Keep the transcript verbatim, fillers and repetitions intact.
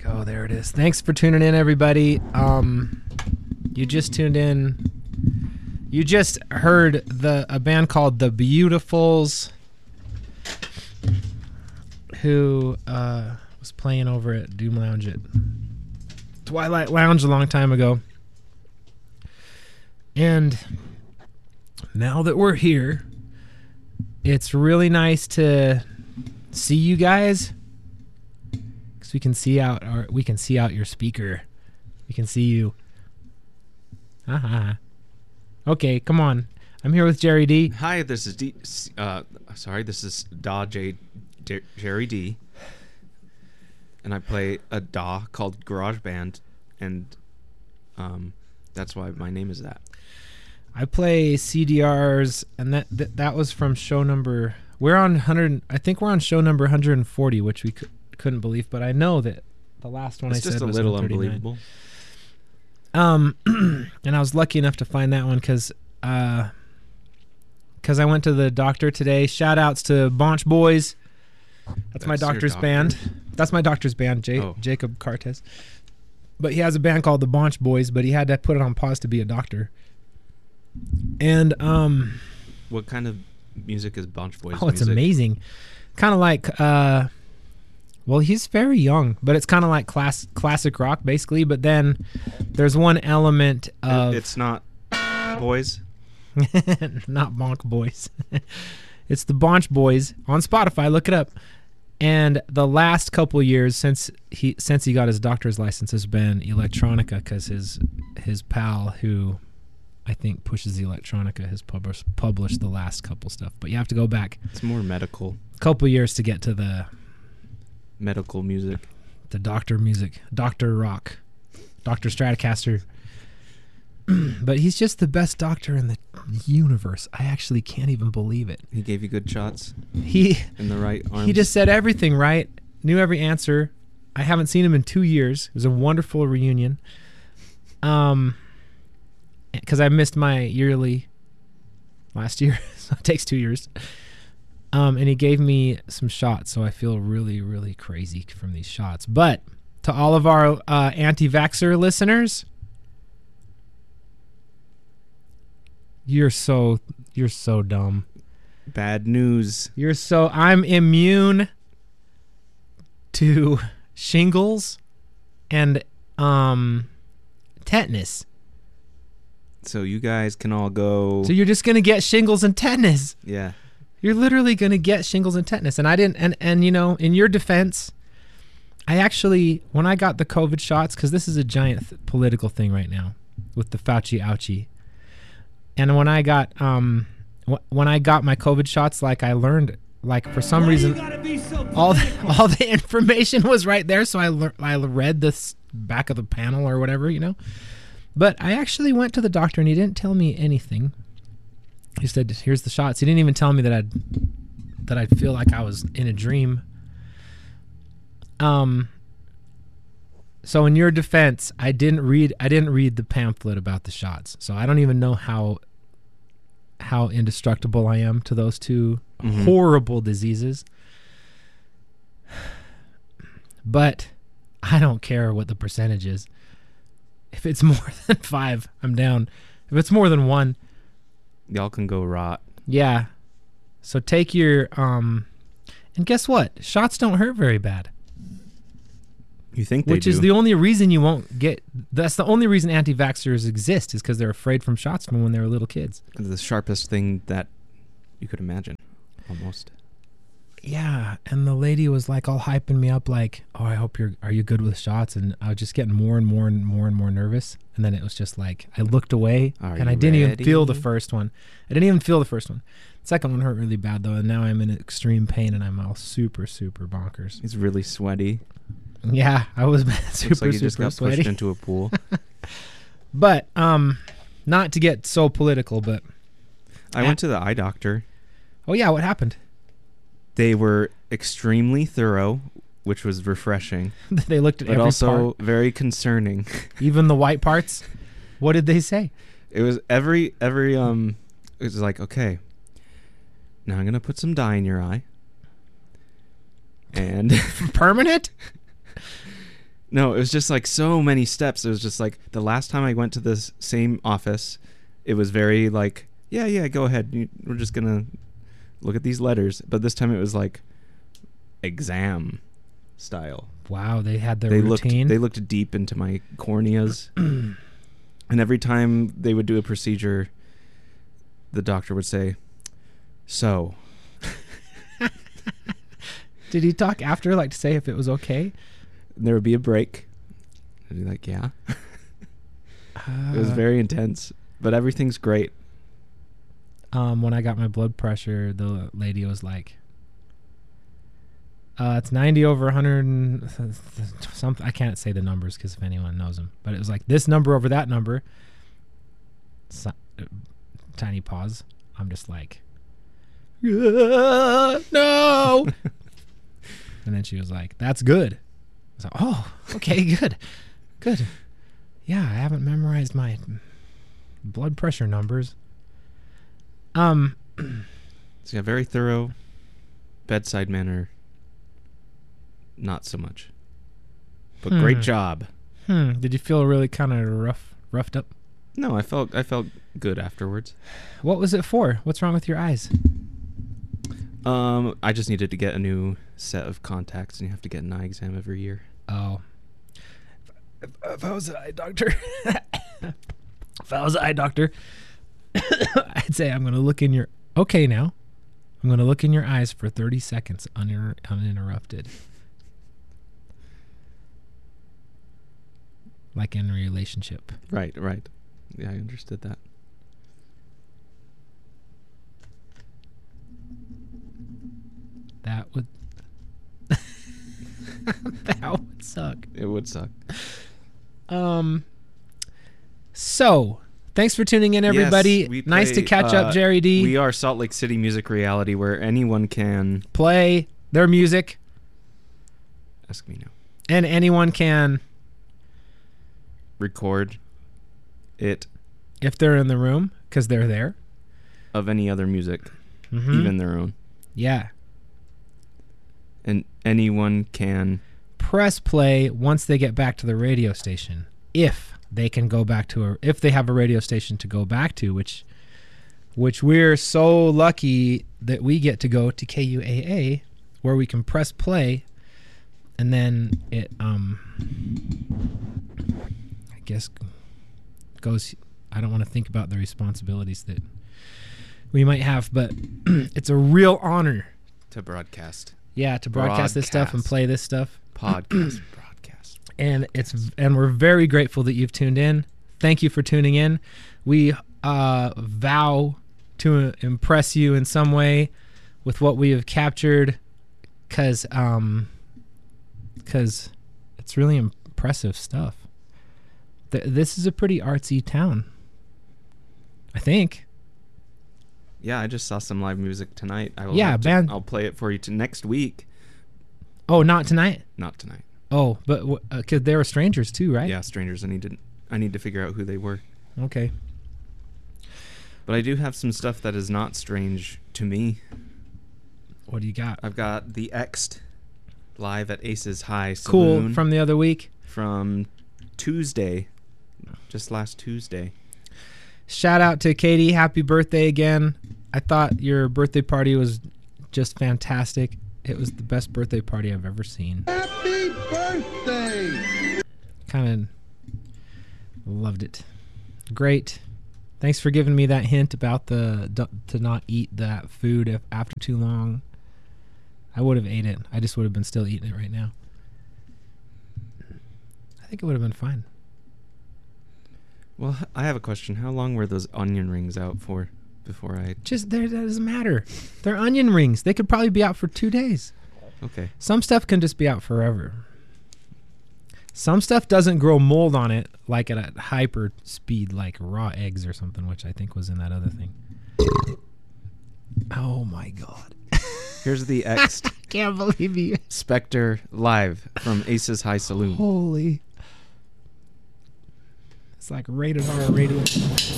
go. There it is. Thanks for tuning in, everybody. Um, you just tuned in. You just heard the a band called The Beautifuls, who uh, was playing over at Doom Lounge at Twilight Lounge a long time ago. And now that we're here, it's really nice to see you guys, because we can see out our we can see out your speaker. We can see you. Uh-huh. Okay, come on. I'm here with Jerry D. Hi, this is D. Uh, sorry, this is Da J. D- Jerry D. And I play a D A W called GarageBand, and um, that's why my name is that. I play C D Rs, and that that, that was from show number. We're on one hundred. I think we're on show number one hundred forty, which we c- couldn't believe, but I know that the last one it's I said just a was little one thirty-nine. unbelievable. Um, and I was lucky enough to find that one because uh, because I went to the doctor today. Shout outs to Bonch Boys. That's, That's my doctor's doctor? band. That's my doctor's band, J- oh. Jacob Cartes. But he has a band called the Bonch Boys, but he had to put it on pause to be a doctor. And um, what kind of music is Bonch Boys? Oh, it's music? amazing. Kind of like uh, well, he's very young, but it's kind of like class classic rock, basically. But then there's one element of it's not boys, not Bonk Boys. It's the Bonch Boys on Spotify. Look it up. And the last couple of years since he since he got his doctor's license has been electronica, because his his pal who I think pushes the electronica has published published the last couple stuff. But you have to go back. It's more medical. A couple years to get to the medical music, the doctor music, Doctor Rock, Doctor Stratocaster. But he's just the best doctor in the universe. I actually can't even believe it. He gave you good shots. He in the right arms. He just said everything right. Knew every answer. I haven't seen him in two years. It was a wonderful reunion. Um, because I missed my yearly last year, so it takes two years. Um, and he gave me some shots, so I feel really, really crazy from these shots. But to all of our uh, anti-vaxxer listeners, you're so you're so dumb. Bad news. You're so I'm immune to shingles and um tetanus. So you guys can all go. So you're just gonna get shingles and tetanus. Yeah. You're literally gonna get shingles and tetanus. And I didn't and, and you know, in your defense, I actually when I got the COVID shots, because this is a giant th- political thing right now with the Fauci ouchie. And when I got um, wh- when I got my COVID shots, like I learned, like for some Why reason, so all the, all the information was right there. So I le- I read this back of the panel or whatever, you know. But I actually went to the doctor and he didn't tell me anything. He said, "Here's the shots." He didn't even tell me that I'd that I'd feel like I was in a dream. Um. So in your defense, I didn't read I didn't read the pamphlet about the shots. So I don't even know how how indestructible I am to those two mm-hmm. horrible diseases. But I don't care what the percentage is. If it's more than five, I'm down. If it's more than one, y'all can go rot. Yeah. So take your um and guess what? Shots don't hurt very bad. You think they Which do. is the only reason you won't get... That's the only reason anti-vaxxers exist, is because they're afraid from shots from when they were little kids. The sharpest thing that you could imagine, almost. Yeah, and the lady was like all hyping me up like, oh, I hope you're... Are you good with shots? And I was just getting more and more and more and more nervous. And then it was just like, I looked away, Are and I didn't ready? even feel the first one. I didn't even feel the first one. The second one hurt really bad, though, and now I'm in extreme pain, and I'm all super, super bonkers. He's really sweaty. Yeah, I was super, Looks like you super just got sweaty. pushed into a pool. But, um, not to get so political, but... I at- went to the eye doctor. Oh, yeah, what happened? They were extremely thorough, which was refreshing. They looked at but every also part. very concerning. Even the white parts? What did they say? It was every, every, um, it was like, okay, now I'm going to put some dye in your eye. And... Permanent? No, it was just like so many steps. It was just like the last time I went to this same office, it was very like, yeah, yeah, go ahead. You- We're just going to look at these letters. But this time it was like exam style. Wow, they had their They routine. looked they looked deep into my corneas. And every time they would do a procedure, the doctor would say, "So, Did he talk after, like to say if it was okay? and there would be a break." I'd be like, "Yeah." It was Uh, very intense, but everything's great. Um, when I got my blood pressure, the lady was like, uh, "It's ninety over one hundred and something." I can't say the numbers because if anyone knows them, but it was like this number over that number. So, uh, tiny pause. I'm just like, "Uh, no." And then she was like, "That's good." I was like, "Oh, okay, good, good." Yeah, I haven't memorized my blood pressure numbers. Um, So yeah, very thorough. Bedside manner, not so much. But great Hmm. job. hmm. Did you feel really kind of rough, roughed up? No, I felt I felt good afterwards. What was it for? What's wrong with your eyes? Um, I just needed to get a new set of contacts, and you have to get an eye exam every year. Oh, if, if I was an eye doctor, if I was an eye doctor, I'd say I'm going to look in your. Okay, now, I'm going to look in your eyes for thirty seconds uninter- uninterrupted, like in a relationship. Right, right. Yeah, I understood that. That would. That would suck. It would suck. Um. So, thanks for tuning in, everybody. Yes, we Nice to play, catch uh, up, Jerry D. We are Salt Lake City Music Reality, where anyone can Play their music, ask me now. and anyone can, Record it if they're in the room, because they're there. of any other music, Mhm. even their own, Yeah. and anyone can. Press play once they get back to the radio station, if they can go back to a, if they have a radio station to go back to, which, which we're so lucky that we get to go to K U A A, where we can press play, and then it um, I guess goes. I don't want to think about the responsibilities that we might have, but it's a real honor. To broadcast, Yeah, to broadcast, this stuff and Broadcast. play this stuff. podcast, broadcast. And it's and we're very grateful that you've tuned in. Thank you for tuning in. We uh, vow to impress you in some way with what we have captured, because um, because it's really impressive stuff. Th- this is a pretty artsy town, I think. Yeah, I just saw some live music tonight. I will Yeah, have to- band- I'll play it for you to next week. Oh, not tonight. Not tonight. Oh, but because uh, they were strangers too, right? Yeah, strangers. I need to. I need to figure out who they were. Okay. But I do have some stuff that is not strange to me. What do you got? I've got the X'd live at Aces High Cool Saloon from the other week. from Tuesday, just last Tuesday. Shout out to Katie. Happy birthday again. I thought your birthday party was just fantastic. It was the best birthday party I've ever seen. Happy birthday! Kind of loved it. Great. Thanks for giving me that hint about the d- to not eat that food if after too long. I would have ate it. I just would have been still eating it right now. I think it would have been fine. Well, I have a question. How long were those onion rings out for before I... Just there, that doesn't matter. They're onion rings. They could probably be out for two days. Okay. Some stuff can just be out forever. Some stuff doesn't grow mold on it like at a hyper speed, like raw eggs or something, which I think was in that other thing. Oh my god! Here's the X'd Can't believe you. Spectre live from Aces High Saloon. Holy! It's like rated R, rated.